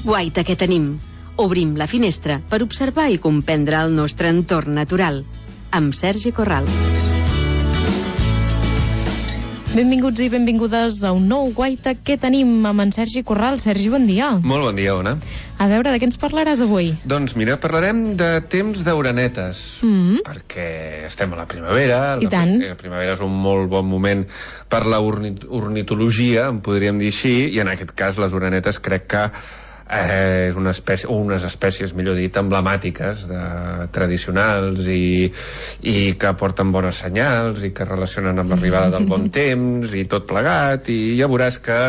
guaita que tenim. Obrim la finestra per observar i comprendre el nostre entorn natural. Amb Sergi Corral. Benvinguts i benvingudes a un nou guaita que tenim amb en Sergi Corral. Sergi, bon dia. Molt bon dia, Ona. A veure, de què ens parlaràs avui? Doncs mira, parlarem de temps d'orenetes, perquè estem a la primavera. I tant. La primavera és un molt bon moment per la ornitologia, en podríem dir així, i en aquest cas les orenetes crec que és una espècie, o unes espècies, millor dit, emblemàtiques, tradicionals i que porten bones senyals i que relacionen amb l'arribada del bon temps i tot plegat, i ja veuràs que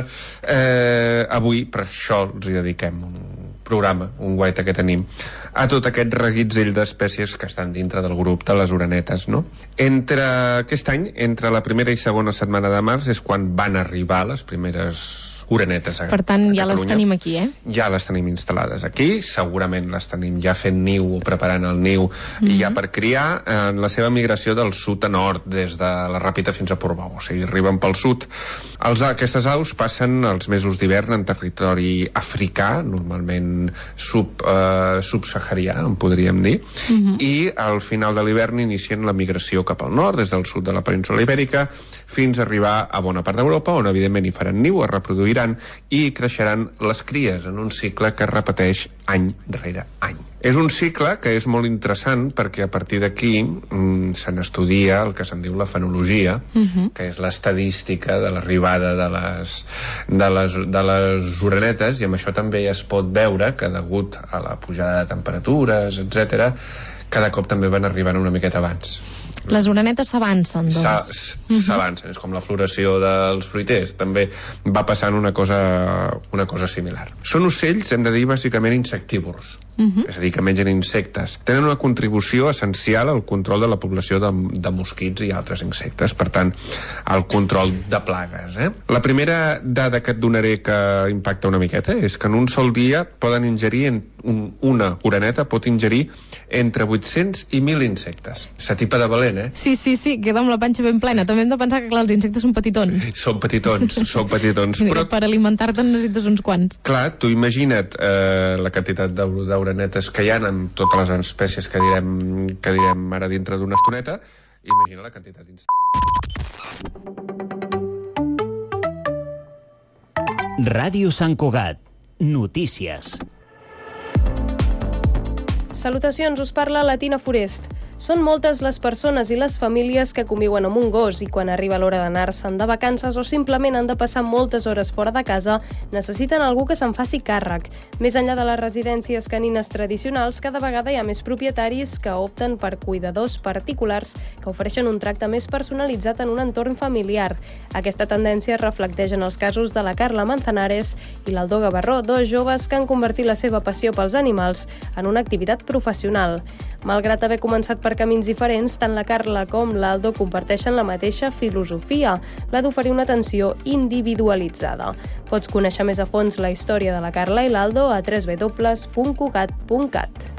avui per això els hi dediquem un programa, un guaita que tenim, a tot aquest reguitzell d'espècies que estan dintre del grup de les orenetes, no? Aquest any, entre la primera i segona setmana de març, és quan van arribar les primeres orenetes a Catalunya. Per tant, ja les tenim aquí, Ja les tenim instal·lades aquí, segurament les tenim ja fent niu o preparant el niu ja per criar en la seva migració del sud a nord, des de la Ràpita fins a Portbou, o sigui, arriben pel sud. Aquestes aus passen els mesos d'hivern en territori africà, normalment subsaharià, en podríem dir, i al final de l'hivern inicien la migració cap al nord, des del sud de la península Ibèrica, fins a arribar a bona part d'Europa, on evidentment hi faran niu, es reproduiran i creixeran les cries en un cicle que es repeteix any rere any. És un cicle que és molt interessant perquè a partir d'aquí se n'estudia el que se'n diu la fenologia, que és l'estadística de l'arribada de les orenetes, i amb això també es pot veure que degut a la pujada de temperatures, etc., cada cop també van arribant una miqueta abans. Les orenetes s'avancen, doncs. S'avancen, és com la floració dels fruiters, també va passant una cosa similar. Són ocells, hem de dir, bàsicament insectívors, és a dir, que mengen insectes. Tenen una contribució essencial al control de la població de mosquits i altres insectes, per tant, al control de plagues. La primera dada que et donaré que impacta una miqueta és que en un sol dia poden ingerir, una oreneta pot ingerir entre 800 i 1.000 insectes. S'atipa de valent, Sí, queda amb la panxa ben plena. També hem de pensar que, clar, els insectes són petitons. Són petitons. Però per alimentar-te necessites uns quants. Clar, tu imagina't la quantitat d'orenetes que hi ha amb totes les espècies que direm ara dintre d'una estoneta. Imagina la quantitat Ràdio Sant Cugat. Notícies. Salutacions, us parla la Tina Forest. Són moltes les persones i les famílies que conviuen amb un gos i quan arriba l'hora d'anar-se'n de vacances o simplement han de passar moltes hores fora de casa, necessiten algú que se'n faci càrrec. Més enllà de les residències canines tradicionals, cada vegada hi ha més propietaris que opten per cuidadors particulars que ofereixen un tracte més personalitzat en un entorn familiar. Aquesta tendència es reflecteix en els casos de la Carla Manzanares i l'Aldo Gavarró, dos joves que han convertit la seva passió pels animals en una activitat professional. Malgrat haver començat per camins diferents, tant la Carla com l'Aldo comparteixen la mateixa filosofia, la d'oferir una atenció individualitzada. Pots conèixer més a fons la història de la Carla i l'Aldo a www.cugat.cat.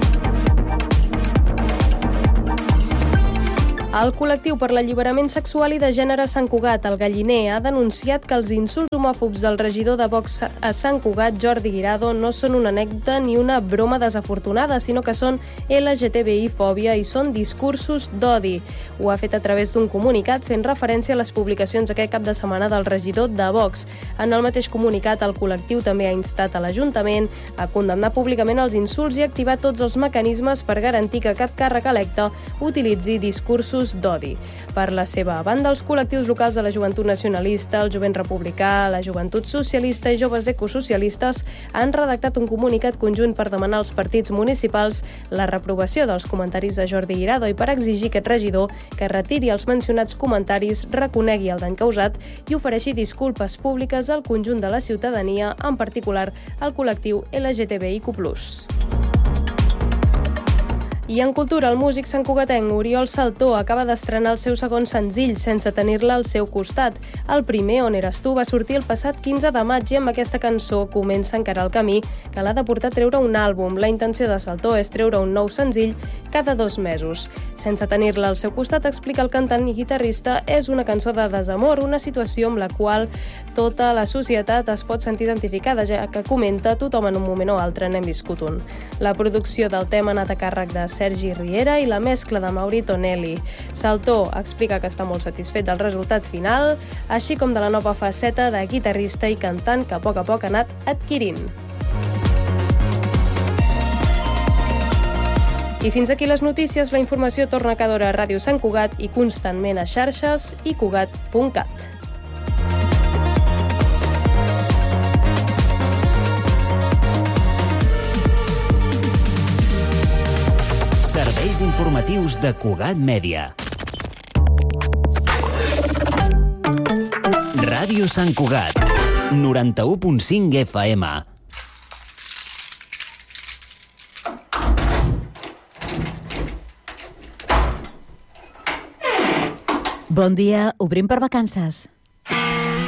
El col·lectiu per l'alliberament sexual i de gènere Sant Cugat, el Galliner, ha denunciat que els insults homòfobs del regidor de Vox a Sant Cugat, Jordi Guirado, no són una anècdota ni una broma desafortunada, sinó que són LGTBI-fòbia i són discursos d'odi. Ho ha fet a través d'un comunicat fent referència a les publicacions aquest cap de setmana del regidor de Vox. En el mateix comunicat, el col·lectiu també ha instat a l'Ajuntament a condemnar públicament els insults i activar tots els mecanismes per garantir que cap càrrec electe utilitzi discursos d'odi. Per la seva banda, els col·lectius locals de la Joventut Nacionalista, el Jovent Republicà, la Joventut Socialista i Joves Ecosocialistes han redactat un comunicat conjunt per demanar als partits municipals la reprovació dels comentaris de Jordi Guirado i per exigir aquest regidor que retiri els mencionats comentaris, reconegui el dany causat i ofereixi disculpes públiques al conjunt de la ciutadania, en particular al col·lectiu LGTBIQ+. I en cultura, el músic santcugatenc Oriol Saltó acaba d'estrenar el seu segon senzill, Sense tenir-la al seu costat. El primer, On eres tu, va sortir el passat 15 de maig i amb aquesta cançó comença encara el camí que l'ha de portar a treure un àlbum. La intenció de Saltó és treure un nou senzill cada 2 mesos. Sense tenir-la al seu costat, explica el cantant i guitarrista, és una cançó de desamor, una situació amb la qual tota la societat es pot sentir identificada, ja que comenta tothom en un moment o altre n'hem viscut un. La producció del tema ha anat a càrrec de Sergi Riera i la mescla de Mauri Tonelli. Saltó explica que està molt satisfet del resultat final, així com de la nova faceta de guitarrista i cantant que a poc ha anat adquirint. I fins aquí les notícies. La informació torna cada hora a Ràdio Sant Cugat i constantment a xarxes i cugat.cat. Serveis informatius de Cugat Mèdia. Ràdio Sant Cugat, 91.5 FM. Bon dia, obrim per vacances.